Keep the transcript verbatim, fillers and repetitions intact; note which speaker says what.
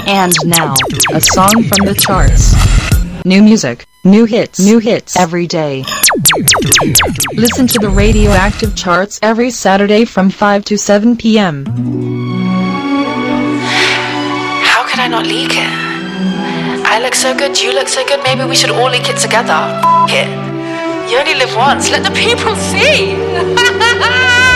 Speaker 1: And now, a song from the charts. New music, new hits, new hits every day. Listen to the Radioactive Charts every Saturday from five to seven p.m.
Speaker 2: How could I not leak it? I look so good, you look so good, maybe we should all leak it together. F*** it. You only live once, let the people see.